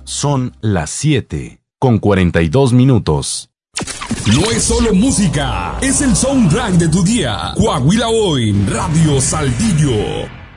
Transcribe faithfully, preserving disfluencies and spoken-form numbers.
Son las siete con cuarenta y dos minutos. No es solo música, es el soundtrack de tu día. Coahuila Hoy, Radio Saltillo.